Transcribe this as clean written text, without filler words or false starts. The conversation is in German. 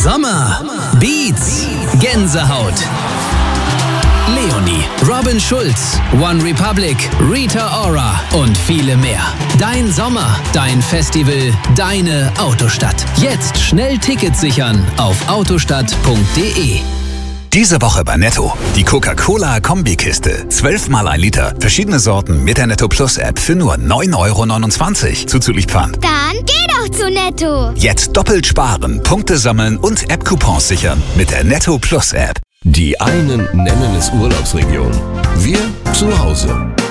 Sommer, Beats, Gänsehaut. Leonie, Robin Schulz, One Republic, Rita Ora und viele mehr. Dein Sommer, dein Festival, deine Autostadt. Jetzt schnell Tickets sichern auf autostadt.de. Diese Woche bei Netto. Die Coca-Cola Kombikiste. 12 mal 1 Liter. Verschiedene Sorten mit der Netto Plus App für nur 9,29 € zuzüglich Pfand. Dann geh doch zu Netto. Jetzt doppelt sparen, Punkte sammeln und App-Coupons sichern mit der Netto Plus App. Die einen nennen es Urlaubsregion. Wir zu Hause.